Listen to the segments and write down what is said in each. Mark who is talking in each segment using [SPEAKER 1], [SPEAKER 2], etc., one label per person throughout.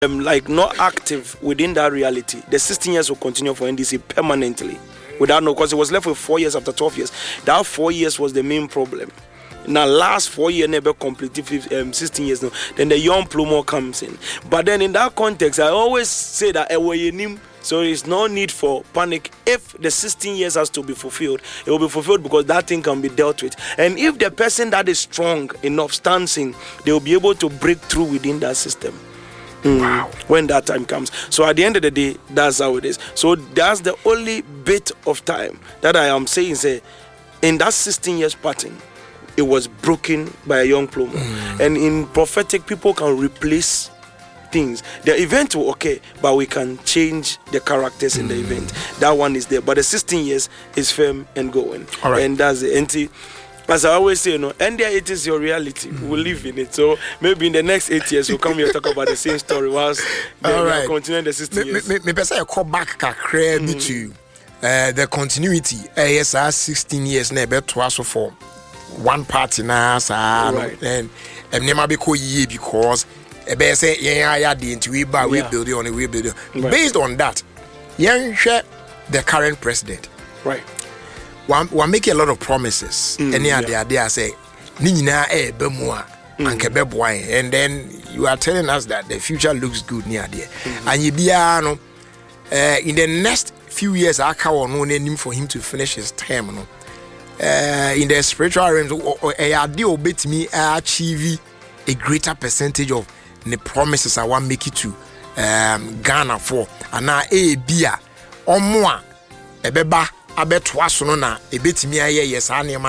[SPEAKER 1] like not active within that reality, the 16 years will continue for NDC permanently without no, because it was left with 4 years after 12 years. That 4 years was the main problem. Now last 4 years never completed 16 years now. Then the young plumo comes in. But then in that context, I always say that so there is no need for panic. If the 16 years has to be fulfilled, it will be fulfilled because that thing can be dealt with. And if the person that is strong enough stands in, they will be able to break through within that system. Wow. When that time comes. So at the end of the day, that's how it is. So that's the only bit of time that I am saying, say, in that 16 years pattern, it was broken by a young plumo. And in prophetic, people can replace things. The event will okay, but we can change the characters in the event. That one is there. But the 16 years is firm and going. All right. And that's it. As I always say, and there it is your reality. We live in it. So maybe in the next 8 years, we'll come here and talk about the same story whilst we continue the 16 years.
[SPEAKER 2] Maybe I call back to the continuity. Yes, 16 years never twice for one party now, and never be ye because a bear say, yeah, we buy, we build it on a we build it. Based on that, the current president,
[SPEAKER 1] right?
[SPEAKER 2] We're making a lot of promises. And they say, Nina Bemua and Kebebwine. And then you are telling us that the future looks good near there. And you be in the next few years, I can't no name for him to finish his term. In the spiritual realms, I do obey me achieve a greater percentage of the promises I want make it to Ghana for. And now a beer or more a beba. I bet was no a bit me yes,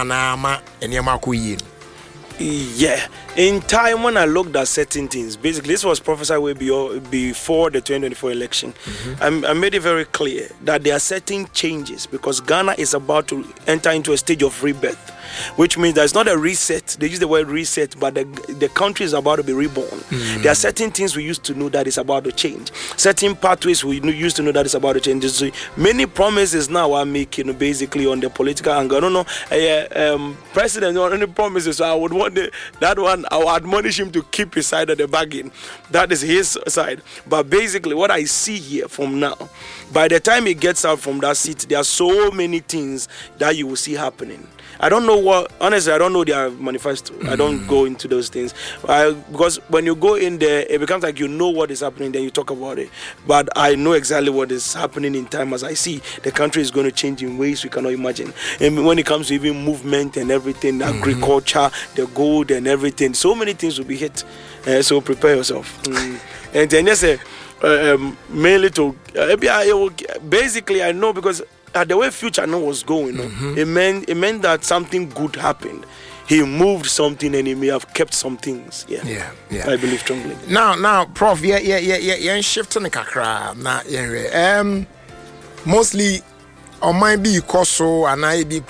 [SPEAKER 1] yeah. In time when I looked at certain things, basically this was prophesied way before the 2024 election. I made it very clear that there are certain changes because Ghana is about to enter into a stage of rebirth, which means there's not a reset. They use the word reset, but the country is about to be reborn. There are certain things we used to know that is about to change. Certain pathways we used to know that is about to change. So many promises now are making basically on the political angle. I don't know, president on any promises. So I would want that one. I will admonish him to keep his side of the bargain. That is his side. But basically, what I see here from now, by the time he gets out from that seat, there are so many things that you will see happening. I don't know honestly, I don't know their manifesto. I don't go into those things. Because when you go in there, it becomes like you know what is happening, then you talk about it. But I know exactly what is happening in time as I see. The country is going to change in ways we cannot imagine. And when it comes to even movement and everything, agriculture, the gold and everything, so many things will be hit. So prepare yourself. And then just mainly to, basically I know because the way Future know was going, it meant that something good happened. He moved something and he may have kept some things. Yeah. I believe strongly.
[SPEAKER 2] Now, Prof, shifting the kakra. Now, mostly on my be koso and I be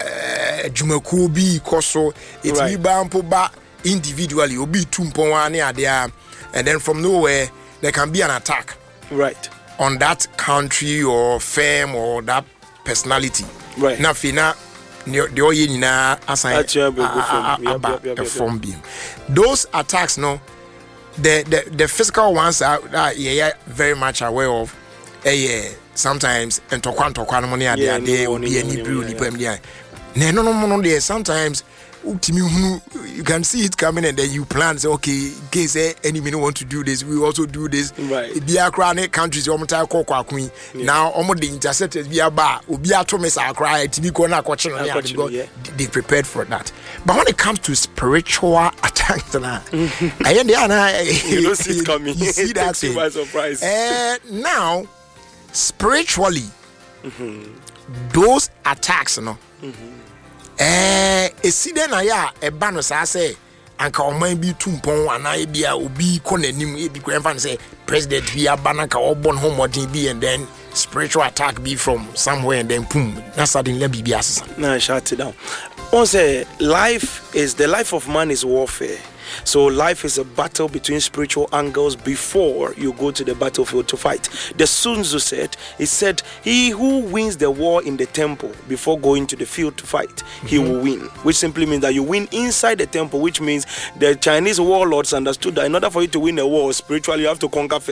[SPEAKER 2] jumaku be koso. It be bampo ba individually. Obi tumpo ane there, and then from nowhere there can be an attack.
[SPEAKER 1] Right.
[SPEAKER 2] On that country or firm or that personality. Right. Now, fina the oye na assign a form beam. Those attacks, no, the physical ones are very much aware of. Sometimes and tokwan money are there will be any brew no. Sometimes you can see it coming and then you plan, say, okay, in case any minute want to do this, we also do this.
[SPEAKER 1] Right.
[SPEAKER 2] Be a chronic countries, now, almost the interceptors be a bar, be a Thomas, I cry, to be gonna watching. They prepared for that. But when it comes to spiritual attacks, you
[SPEAKER 1] don't see it coming.
[SPEAKER 2] You see that thing.
[SPEAKER 1] By surprise.
[SPEAKER 2] Now, spiritually, those attacks, eside na ya eba no sa say anka oman bi tumpon ana bia obi konanim e bi kwen say president bi abana ka obon homodin bi and then spiritual attack be from somewhere and then boom na suddenly be asasa
[SPEAKER 1] na shut it down. On say life of man is warfare. So life is a battle between spiritual angles before you go to the battlefield to fight. The Sun Tzu said, he who wins the war in the temple before going to the field to fight, he will win. Which simply means that you win inside the temple, which means the Chinese warlords understood that in order for you to win a war spiritually, you have to conquer first.